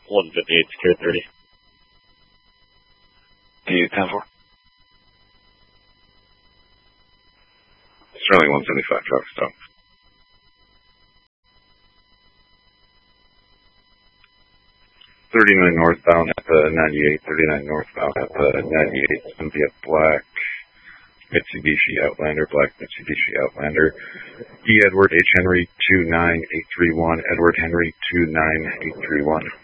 158 secure 30. T-10-4. Sterling 175, traffic stop. 39 northbound at the 98, 39 northbound at the 98, it's going to be a black Mitsubishi Outlander, black Mitsubishi Outlander. E. Edward H. Henry 29831, Edward Henry 29831.